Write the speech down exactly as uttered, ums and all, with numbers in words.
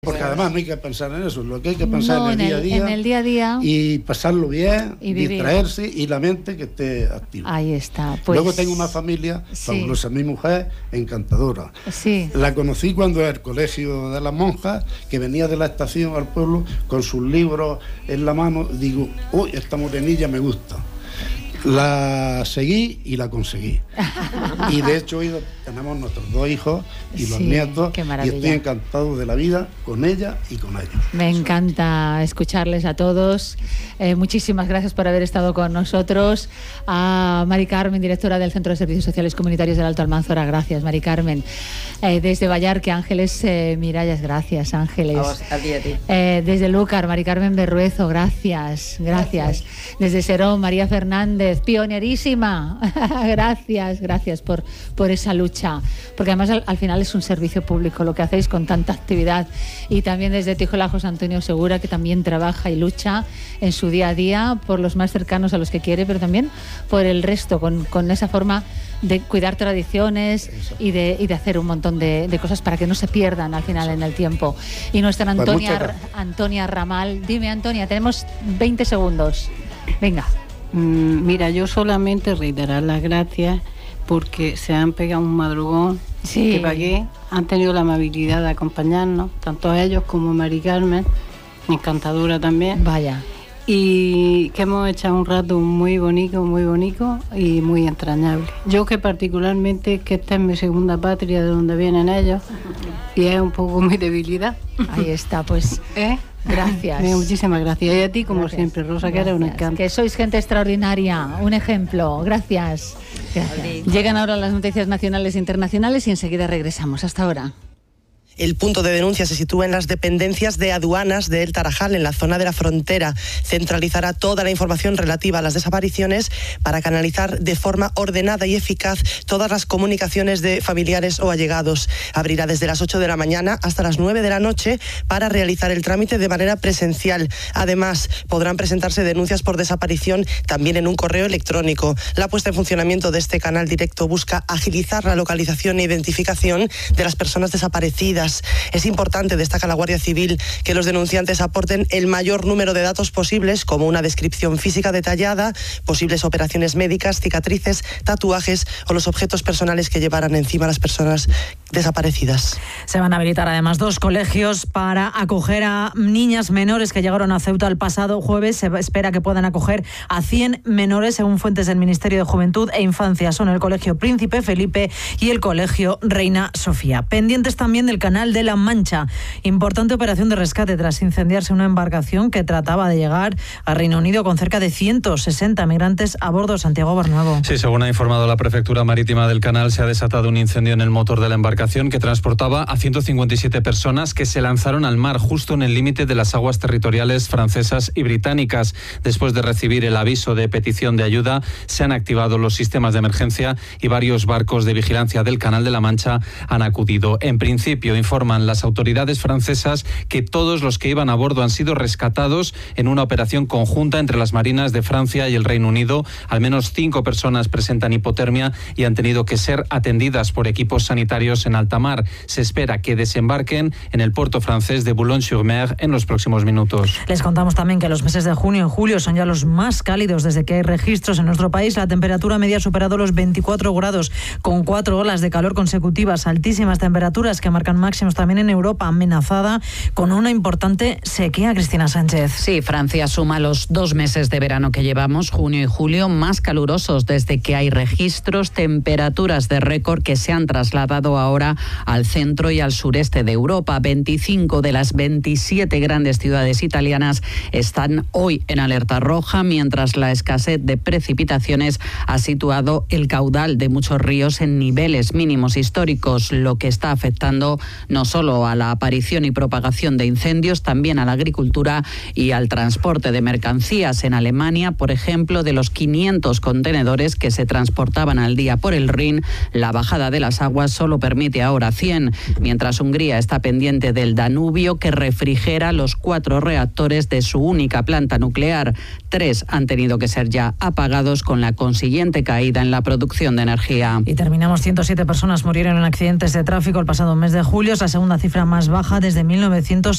Porque además no hay que pensar en eso, lo que hay que pensar no, en, el en, el, en el día a día y pasarlo bien, y distraerse y la mente que esté activa. Ahí está. Pues, luego tengo una familia sí. fabulosa, mi mujer encantadora. Sí. La conocí cuando era el colegio de las monjas, que venía de la estación al pueblo con sus libros en la mano. Digo, uy, esta morenilla me gusta. La seguí y la conseguí. Y de hecho hoy tenemos nuestros dos hijos y los sí, nietos, qué y maravilla. estoy encantado de la vida con ella y con ellos. Me encanta escucharles a todos. Eh, muchísimas gracias por haber estado con nosotros. A Mari Carmen, directora del Centro de Servicios Sociales Comunitarios del Alto Almanzora, gracias, Mari Carmen. Eh, desde Vallarque, Ángeles eh, Mirallas, gracias, Ángeles. A vos, a ti, a ti. Eh, desde Lúcar, Mari Carmen Berruezo, gracias, gracias. Desde Serón, María Fernández, pionerísima, gracias, gracias por, por esa lucha, porque además al, al final es un servicio público lo que hacéis con tanta actividad. Y también desde Tijola, José Antonio Segura, que también trabaja y lucha en su día a día por los más cercanos a los que quiere, pero también por el resto, con, con esa forma de cuidar tradiciones y de, y de hacer un montón de, de cosas para que no se pierdan al final en el tiempo. Y nuestra Antonia, pues Antonia Ramal, dime Antonia, tenemos veinte segundos, venga. Mm, mira, yo solamente reiterar las gracias porque se han pegado un madrugón sí. que pagué, han tenido la amabilidad de acompañarnos, tanto a ellos como a Mari Carmen, encantadora también. Vaya. Y que hemos echado un rato muy bonito, muy bonito y muy entrañable. Yo que particularmente, que esta es mi segunda patria de donde vienen ellos, y es un poco mi debilidad. Ahí está, pues... ¿Eh? Gracias. Eh, muchísimas gracias. Y a ti, como gracias. siempre, Rosa, gracias. que eres un encanto. Que sois gente extraordinaria, un ejemplo. Gracias. gracias. Llegan ahora las noticias nacionales e internacionales y enseguida regresamos. Hasta ahora. El punto de denuncia se sitúa en las dependencias de aduanas de El Tarajal, en la zona de la frontera. Centralizará toda la información relativa a las desapariciones para canalizar de forma ordenada y eficaz todas las comunicaciones de familiares o allegados. Abrirá desde las ocho de la mañana hasta las nueve de la noche para realizar el trámite de manera presencial. Además, podrán presentarse denuncias por desaparición también en un correo electrónico. La puesta en funcionamiento de este canal directo busca agilizar la localización e identificación de las personas desaparecidas. Es importante, destaca la Guardia Civil, que los denunciantes aporten el mayor número de datos posibles, como una descripción física detallada, posibles operaciones médicas, cicatrices, tatuajes o los objetos personales que llevaran encima las personas desaparecidas. Se van a habilitar además dos colegios para acoger a niñas menores que llegaron a Ceuta el pasado jueves. Se espera que puedan acoger a cien menores, según fuentes del Ministerio de Juventud e Infancia. Son el Colegio Príncipe Felipe y el Colegio Reina Sofía. Pendientes también del Canal de la Mancha. Importante operación de rescate tras incendiarse una embarcación que trataba de llegar a Reino Unido con cerca de ciento sesenta migrantes a bordo. Santiago Barnuevo. Sí, según ha informado la Prefectura Marítima del Canal, se ha desatado un incendio en el motor de la embarcación que transportaba a ciento cincuenta y siete personas que se lanzaron al mar justo en el límite de las aguas territoriales francesas y británicas. Después de recibir el aviso de petición de ayuda, se han activado los sistemas de emergencia y varios barcos de vigilancia del Canal de la Mancha han acudido. En principio, informan las autoridades francesas que todos los que iban a bordo han sido rescatados en una operación conjunta entre las marinas de Francia y el Reino Unido. Al menos cinco personas presentan hipotermia y han tenido que ser atendidas por equipos sanitarios en alta mar. Se espera que desembarquen en el puerto francés de Boulogne-sur-Mer en los próximos minutos. Les contamos también que los meses de junio y julio son ya los más cálidos desde que hay registros en nuestro país. La temperatura media ha superado los veinticuatro grados, con cuatro olas de calor consecutivas, altísimas temperaturas que marcan máximos también en Europa, amenazada con una importante sequía. Cristina Sánchez. Sí, Francia suma los dos meses de verano que llevamos, junio y julio, más calurosos desde que hay registros, temperaturas de récord que se han trasladado ahora al centro y al sureste de Europa. veinticinco de las veintisiete grandes ciudades italianas están hoy en alerta roja, mientras la escasez de precipitaciones ha situado el caudal de muchos ríos en niveles mínimos históricos, lo que está afectando no solo a la aparición y propagación de incendios, también a la agricultura y al transporte de mercancías. En Alemania, por ejemplo, de los quinientos contenedores que se transportaban al día por el Rin, la bajada de las aguas solo permite ahora cien, mientras Hungría está pendiente del Danubio, que refrigera los cuatro reactores de su única planta nuclear. Tres han tenido que ser ya apagados, con la consiguiente caída en la producción de energía. Y terminamos. ciento siete personas murieron en accidentes de tráfico el pasado mes de julio. julio, es la segunda cifra más baja desde mil novecientos